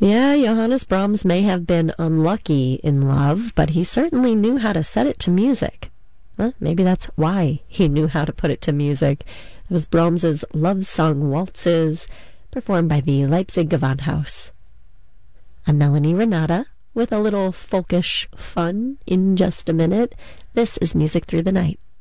Yeah, Johannes Brahms may have been unlucky in love, but he certainly knew how to set it to music. Maybe that's why he knew how to put it to music. It was Brahms's love song waltzes, performed by the Leipzig Gewandhaus. I'm Melanie Renata, with a little folkish fun in just a minute. This is Music Through the Night.